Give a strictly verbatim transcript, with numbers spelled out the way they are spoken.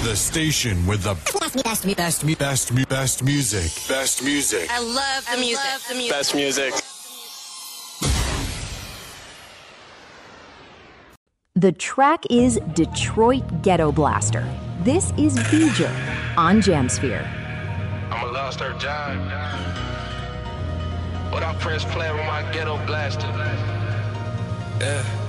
The station with the best, best, best, best, best music. Best music. I love the I music. Love the music. Best music. The track is Detroit Ghetto Blaster. This is Beeger on Jamsphere. I'm a lost her job. But I press play with my ghetto blaster. Yeah.